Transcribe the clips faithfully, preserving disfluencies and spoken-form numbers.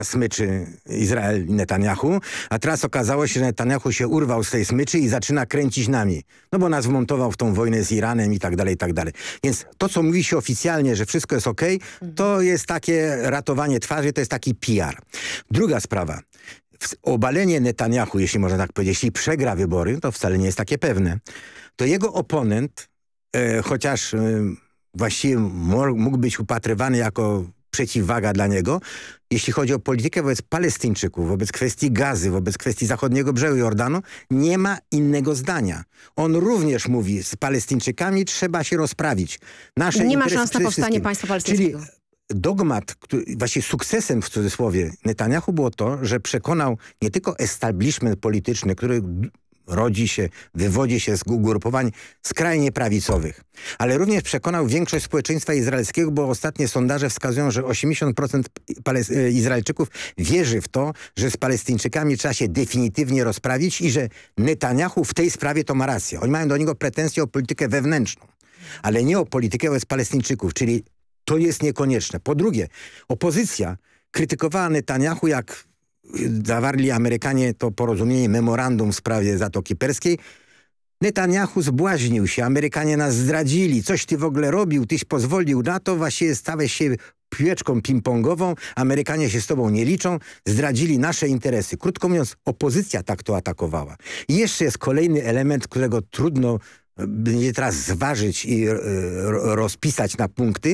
smyczy Izrael i Netanyahu, a teraz okazało się, że Netanyahu się urwał z tej smyczy i zaczyna kręcić nami. No bo nas wmontował w tą wojnę z Iranem i tak dalej, i tak dalej. Więc to, co mówi się oficjalnie, że wszystko jest okej, okay, to jest takie ratowanie twarzy, to jest taki P R. Druga sprawa. Obalenie Netanyahu, jeśli można tak powiedzieć, jeśli przegra wybory, to wcale nie jest takie pewne, to jego oponent, e, chociaż e, właściwie mógł być upatrywany jako przeciwwaga dla niego, jeśli chodzi o politykę wobec Palestyńczyków, wobec kwestii Gazy, wobec kwestii zachodniego brzegu Jordanu, nie ma innego zdania. On również mówi, z Palestyńczykami trzeba się rozprawić. Nasze nie ma interesy szans na powstanie wszystkim. państwa palestyńskiego. Czyli dogmat, który, właśnie sukcesem w cudzysłowie Netanyahu było to, że przekonał nie tylko establishment polityczny, który rodzi się, wywodzi się z ugrupowań skrajnie prawicowych, ale również przekonał większość społeczeństwa izraelskiego, bo ostatnie sondaże wskazują, że osiemdziesiąt procent Izraelczyków wierzy w to, że z Palestyńczykami trzeba się definitywnie rozprawić i że Netanyahu w tej sprawie to ma rację. Oni mają do niego pretensje o politykę wewnętrzną, ale nie o politykę wobec Palestyńczyków, czyli to jest niekonieczne. Po drugie, opozycja krytykowała Netanyahu, jak zawarli Amerykanie to porozumienie, memorandum w sprawie Zatoki Perskiej. Netanyahu zbłaźnił się, Amerykanie nas zdradzili, coś ty w ogóle robił, tyś pozwolił na to, właściwie stałeś się piłeczką ping-pongową, Amerykanie się z tobą nie liczą, zdradzili nasze interesy. Krótko mówiąc, opozycja tak to atakowała. I jeszcze jest kolejny element, którego trudno będzie teraz zważyć i rozpisać na punkty.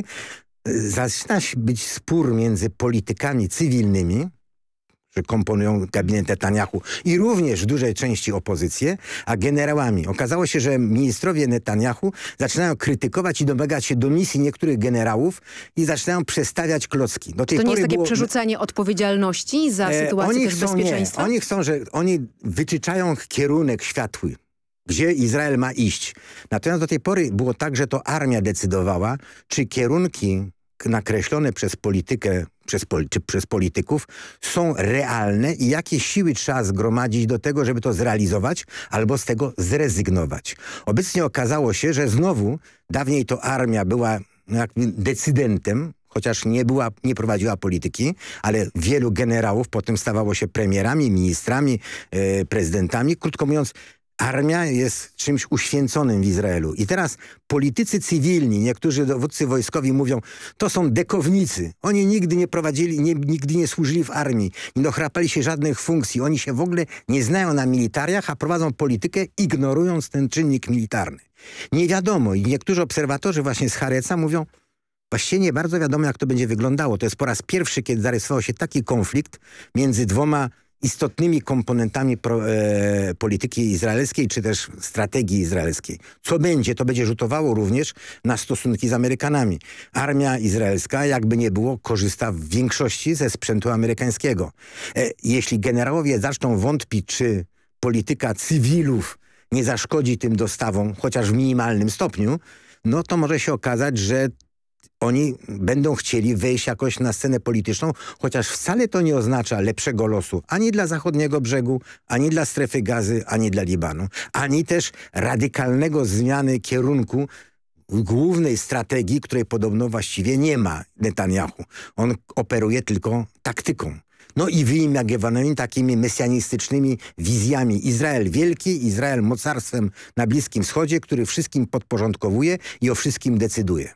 Zaczyna być spór między politykami cywilnymi, że komponują gabinet Netanyahu i również w dużej części opozycję, a generałami. Okazało się, że ministrowie Netanyahu zaczynają krytykować i domagać się dymisji niektórych generałów i zaczynają przestawiać klocki. Do tej to nie pory jest takie było... przerzucanie odpowiedzialności za e, sytuację oni też chcą, bezpieczeństwa? Nie. Oni chcą, że oni wytyczają kierunek światły, gdzie Izrael ma iść. Natomiast do tej pory było tak, że to armia decydowała, czy kierunki nakreślone przez politykę, przez, poli czy przez polityków są realne i jakie siły trzeba zgromadzić do tego, żeby to zrealizować albo z tego zrezygnować. Obecnie okazało się, że znowu dawniej to armia była jakby decydentem, chociaż nie, była, nie prowadziła polityki, ale wielu generałów potem stawało się premierami, ministrami, e, prezydentami. Krótko mówiąc, armia jest czymś uświęconym w Izraelu. I teraz politycy cywilni, niektórzy dowódcy wojskowi mówią, to są dekownicy. Oni nigdy nie prowadzili, nie, nigdy nie służyli w armii, nie dochrapali się żadnych funkcji. Oni się w ogóle nie znają na militariach, a prowadzą politykę, ignorując ten czynnik militarny. Nie wiadomo i niektórzy obserwatorzy właśnie z Haaretza mówią, właściwie nie bardzo wiadomo, jak to będzie wyglądało. To jest po raz pierwszy, kiedy zarysował się taki konflikt między dwoma istotnymi komponentami pro, e, polityki izraelskiej, czy też strategii izraelskiej. Co będzie? To będzie rzutowało również na stosunki z Amerykanami. Armia izraelska, jakby nie było, korzysta w większości ze sprzętu amerykańskiego. E, jeśli generałowie zaczną wątpić, czy polityka cywilów nie zaszkodzi tym dostawom, chociaż w minimalnym stopniu, no to może się okazać, że oni będą chcieli wejść jakoś na scenę polityczną, chociaż wcale to nie oznacza lepszego losu ani dla zachodniego brzegu, ani dla strefy Gazy, ani dla Libanu, ani też radykalnego zmiany kierunku głównej strategii, której podobno właściwie nie ma Netanyahu. On operuje tylko taktyką. No i wyimaginowanymi takimi mesjanistycznymi wizjami. Izrael wielki, Izrael mocarstwem na Bliskim Wschodzie, który wszystkim podporządkowuje i o wszystkim decyduje.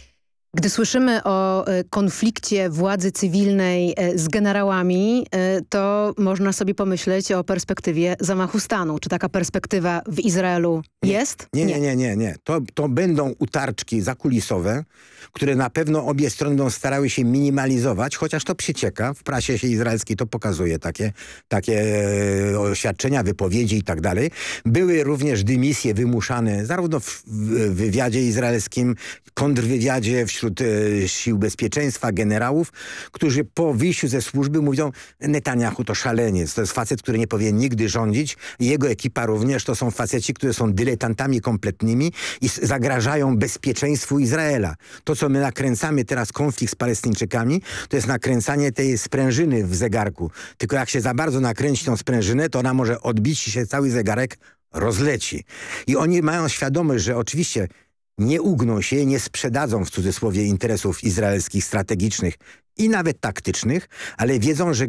Gdy słyszymy o konflikcie władzy cywilnej z generałami, to można sobie pomyśleć o perspektywie zamachu stanu. Czy taka perspektywa w Izraelu jest? Nie, nie, nie, nie. nie. To, to będą utarczki zakulisowe, które na pewno obie strony będą starały się minimalizować, chociaż to przycieka. W prasie się izraelskiej to pokazuje, takie, takie oświadczenia, wypowiedzi i tak dalej. Były również dymisje wymuszane zarówno w wywiadzie izraelskim, kontrwywiadzie, wśród e, sił bezpieczeństwa, generałów, którzy po wyjściu ze służby mówią, Netanyahu to szaleniec, to jest facet, który nie powinien nigdy rządzić. Jego ekipa również to są faceci, którzy są dyletantami kompletnymi i zagrażają bezpieczeństwu Izraela. To, co my nakręcamy teraz konflikt z Palestyńczykami, to jest nakręcanie tej sprężyny w zegarku. Tylko jak się za bardzo nakręci tą sprężynę, to ona może odbić się cały zegarek, rozleci. I oni mają świadomość, że oczywiście nie ugną się, nie sprzedadzą w cudzysłowie interesów izraelskich, strategicznych i nawet taktycznych, ale wiedzą, że